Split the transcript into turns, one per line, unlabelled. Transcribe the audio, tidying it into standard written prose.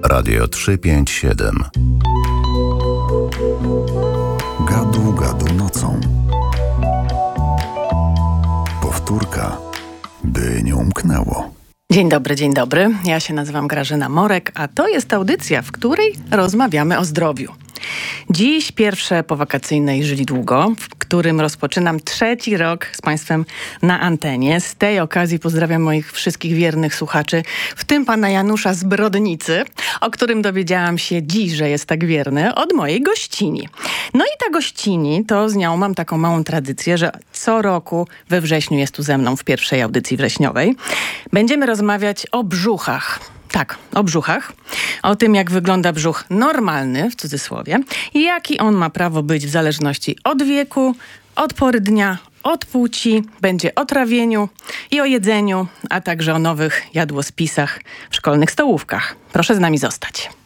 Radio 357.
Gadu, gadu nocą. Powtórka, by nie umknęło.
Dzień dobry, dzień dobry. Ja się nazywam Grażyna Morek, a to jest audycja, w której rozmawiamy o zdrowiu. Dziś pierwsze powakacyjne i Żyli Długo, w którym rozpoczynam 3. rok z Państwem na antenie. Z tej okazji pozdrawiam moich wszystkich wiernych słuchaczy, w tym pana Janusza z Brodnicy, o którym dowiedziałam się dziś, że jest tak wierny, od mojej gościni. No i ta gościni, to z nią mam taką małą tradycję, że co roku we wrześniu jest tu ze mną w pierwszej audycji wrześniowej. Będziemy rozmawiać o brzuchach. Tak, o brzuchach. O tym, jak wygląda brzuch normalny, w cudzysłowie, i jaki on ma prawo być w zależności od wieku, od pory dnia, od płci. Będzie o trawieniu i o jedzeniu, a także o nowych jadłospisach w szkolnych stołówkach. Proszę z nami zostać.